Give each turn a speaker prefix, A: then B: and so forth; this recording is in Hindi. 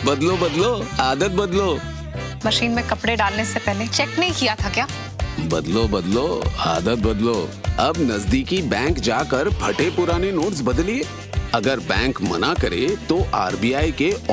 A: बदलो बदलो, आदत बदलो।
B: मशीन में कपड़े डालने से पहले चेक नहीं किया था क्या?
A: बदलो बदलो, आदत बदलो। अब नजदीकी बैंक जाकर फटे पुराने नोट्स बदलिए। अगर बैंक मना करे तो आरबीआई के